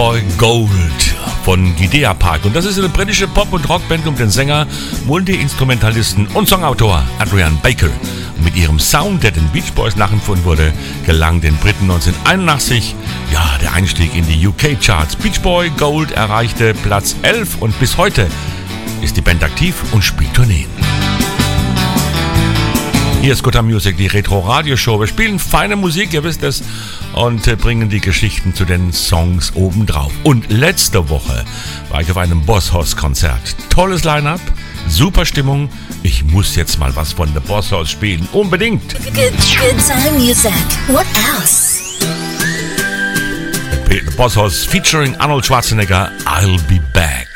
Boy Gold von Gidea Park. Und das ist eine britische Pop- und Rockband um den Sänger, Multi-Instrumentalisten und Songautor Adrian Baker. Und mit ihrem Sound, der den Beach Boys nachempfunden wurde, gelang den Briten 1981 der Einstieg in die UK-Charts. Beach Boy Gold erreichte Platz 11 und bis heute ist die Band aktiv und spielt Tourneen. Hier ist Gutter Music, die Retro-Radio-Show. Wir spielen feine Musik, ihr wisst es, und bringen die Geschichten zu den Songs obendrauf. Und letzte Woche war ich auf einem Boss Hoss Konzert. Tolles Line-Up, super Stimmung. Ich muss jetzt mal was von The Boss Hoss spielen. Unbedingt. Good time music. What else? The Boss Hoss featuring Arnold Schwarzenegger, I'll Be Back.